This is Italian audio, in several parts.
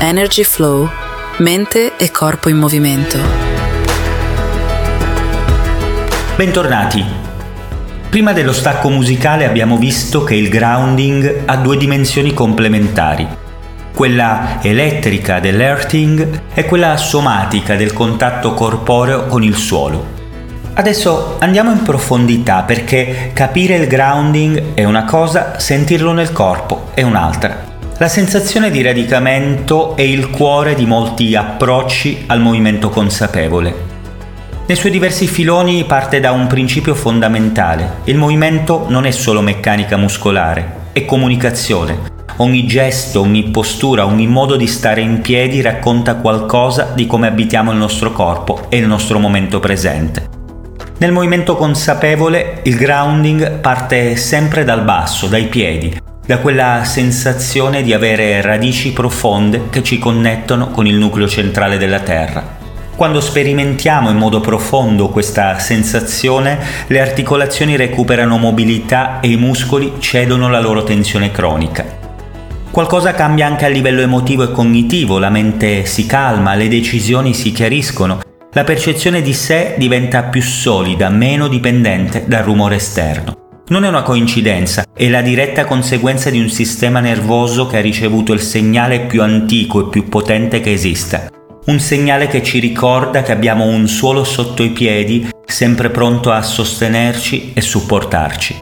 Energy Flow, mente e corpo in movimento. Bentornati. Prima dello stacco musicale abbiamo visto che il grounding ha due dimensioni complementari, quella elettrica dell'earthing e quella somatica del contatto corporeo con il suolo. Adesso andiamo in profondità, perché capire il grounding è una cosa, sentirlo nel corpo è un'altra. La sensazione di radicamento è il cuore di molti approcci al movimento consapevole. Nei suoi diversi filoni parte da un principio fondamentale: il movimento non è solo meccanica muscolare, è comunicazione. Ogni gesto, ogni postura, ogni modo di stare in piedi racconta qualcosa di come abitiamo il nostro corpo e il nostro momento presente. Nel movimento consapevole il grounding parte sempre dal basso, dai piedi, da quella sensazione di avere radici profonde che ci connettono con il nucleo centrale della terra. Quando sperimentiamo in modo profondo questa sensazione, le articolazioni recuperano mobilità e i muscoli cedono la loro tensione cronica. Qualcosa cambia anche a livello emotivo e cognitivo, la mente si calma, le decisioni si chiariscono, la percezione di sé diventa più solida, meno dipendente dal rumore esterno. Non è una coincidenza, è la diretta conseguenza di un sistema nervoso che ha ricevuto il segnale più antico e più potente che esista. Un segnale che ci ricorda che abbiamo un suolo sotto i piedi, sempre pronto a sostenerci e supportarci.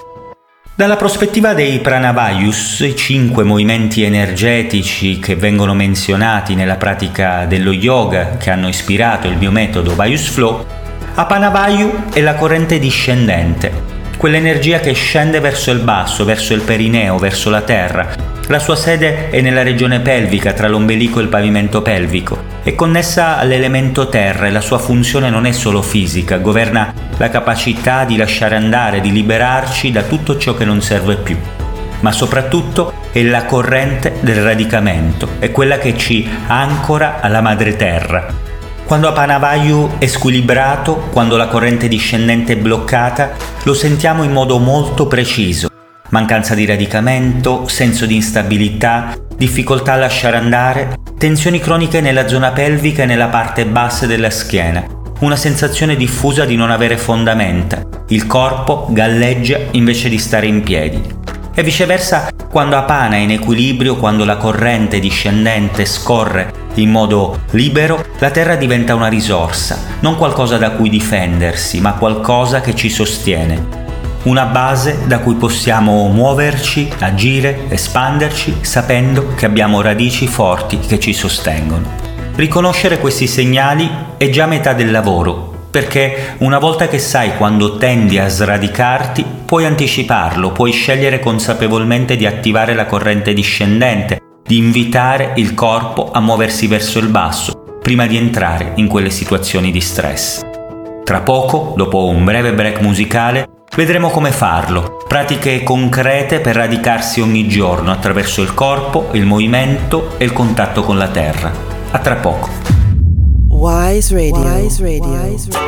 Dalla prospettiva dei Pranavayus, i 5 movimenti energetici che vengono menzionati nella pratica dello yoga che hanno ispirato il mio metodo Vayus Flow, Apanavayu è la corrente discendente, quell'energia che scende verso il basso, verso il perineo, verso la terra. La sua sede è nella regione pelvica, tra l'ombelico e il pavimento pelvico. È connessa all'elemento terra e la sua funzione non è solo fisica, governa la capacità di lasciare andare, di liberarci da tutto ciò che non serve più. Ma soprattutto è la corrente del radicamento, è quella che ci ancora alla madre terra. Quando Apanavayu è squilibrato, quando la corrente discendente è bloccata, lo sentiamo in modo molto preciso. Mancanza di radicamento, senso di instabilità, difficoltà a lasciare andare, tensioni croniche nella zona pelvica e nella parte bassa della schiena, una sensazione diffusa di non avere fondamenta. Il corpo galleggia invece di stare in piedi. E viceversa, quando Apana è in equilibrio, quando la corrente discendente scorre in modo libero, la terra diventa una risorsa, non qualcosa da cui difendersi, ma qualcosa che ci sostiene. Una base da cui possiamo muoverci, agire, espanderci, sapendo che abbiamo radici forti che ci sostengono. Riconoscere questi segnali è già metà del lavoro, perché una volta che sai quando tendi a sradicarti, puoi anticiparlo, puoi scegliere consapevolmente di attivare la corrente discendente, di invitare il corpo a muoversi verso il basso, prima di entrare in quelle situazioni di stress. Tra poco, dopo un breve break musicale, vedremo come farlo, pratiche concrete per radicarsi ogni giorno attraverso il corpo, il movimento e il contatto con la terra. A tra poco. Wise Radio.